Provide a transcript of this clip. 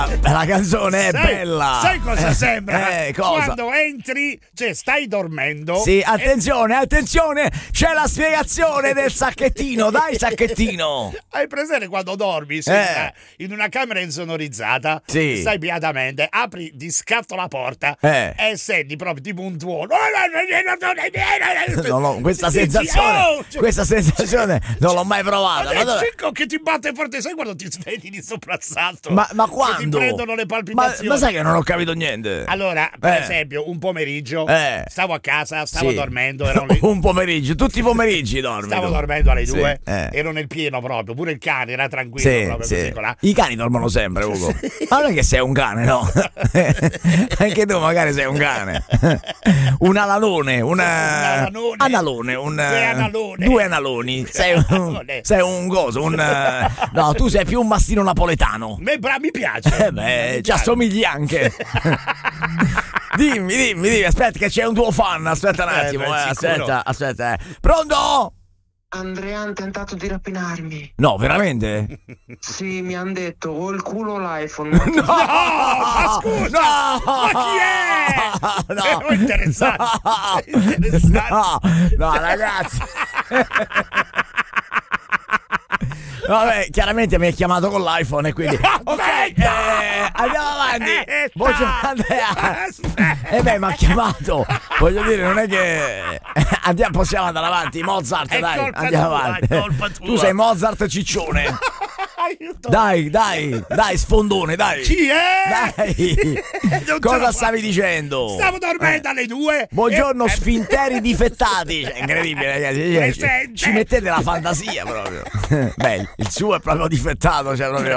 La canzone è bella. Sai cosa sembra? Cosa? Quando entri, cioè stai dormendo. Sì, attenzione, c'è la spiegazione del sacchettino, dai sacchettino. Hai presente quando dormi? Sei in una camera insonorizzata, sì. Stai beatamente, apri di scatto la porta e senti proprio tipo un tuono. Questa sensazione non l'ho mai provata. Ma che ti batte forte, sai quando ti svegli di soprassalto? Ma quando? Che ti prendono le palpitazioni. Ma sai che non ho capito niente. Allora, per esempio, un pomeriggio stavo a casa, stavo dormendo. Un pomeriggio, tutti i pomeriggi dormi. Stavo dormendo alle 2, ero nel pieno proprio, pure il cane era tranquillo proprio così là. I cani dormono sempre, Ugo. Ma non è che sei un cane, no? Anche tu magari sei un cane. Un alalone, analone, due analoni. Sei un coso, no, tu sei più un mastino napoletano. Mi piace. Ci assomigli anche. Dimmi, aspetta che c'è un tuo fan, aspetta un attimo, aspetta. Pronto? Andrea hanno tentato di rapinarmi. No, veramente? Sì, mi hanno detto ho il culo l'iPhone. No, ma scusa, ma chi è? No, interessante. No, ragazzi. Vabbè, chiaramente mi hai chiamato con l'iPhone e quindi andiamo avanti. Andrea. Ma ha chiamato. Voglio dire, non è che possiamo andare avanti. Mozart, dai, andiamo avanti. Tu sei Mozart ciccione. Dai, sfondone, dai. Chi è? Dai. Cosa stavi dicendo? Stavo dormendo alle 2. Buongiorno, sfinteri difettati. Cioè, incredibile, ragazzi. Ci mettete la fantasia proprio. Beh, il suo è proprio difettato, cioè proprio